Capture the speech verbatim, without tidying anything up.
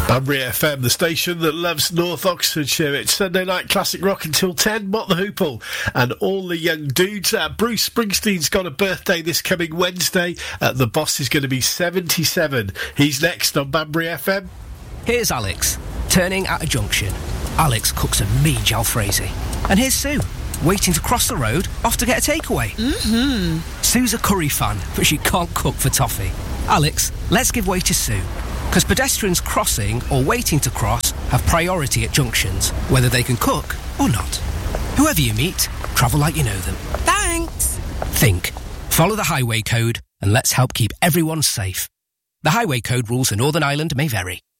Banbury F M, the station that loves North Oxfordshire. It's Sunday night classic rock until ten. Mott the Hoople and all the young dudes. Uh, Bruce Springsteen's got a birthday this coming Wednesday. Uh, the boss is going to be seventy-seven. He's next on Banbury F M. Here's Alex, turning at a junction. Alex cooks a mean jalfrezi. And here's Sue, waiting to cross the road, off to get a takeaway. Mm-hmm. Sue's a curry fan, but she can't cook for toffee. Alex, let's give way to Sue. Because pedestrians crossing or waiting to cross have priority at junctions, whether they can cook or not. Whoever you meet, travel like you know them. Thanks. Think. Follow the highway code and let's help keep everyone safe. The highway code rules for Northern Ireland may vary.